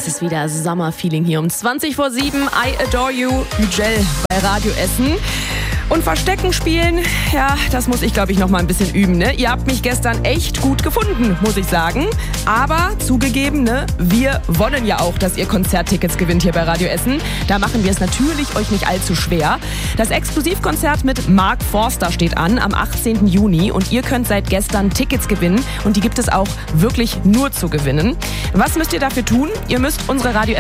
es ist wieder Sommerfeeling hier um 20 vor 7. I Adore You, Yücel bei Radio Essen. Und Verstecken spielen, ja, das muss ich, glaube ich, noch mal ein bisschen üben, ne? Ihr habt mich gestern echt gut gefunden, muss ich sagen. Aber zugegeben, ne, wir wollen ja auch, dass ihr Konzerttickets gewinnt hier bei Radio Essen. Da machen wir es natürlich euch nicht allzu schwer. Das Exklusivkonzert mit Mark Forster steht an am 18. Juni und ihr könnt seit gestern Tickets gewinnen und die gibt es auch wirklich nur zu gewinnen. Was müsst ihr dafür tun? Ihr müsst unsere Radio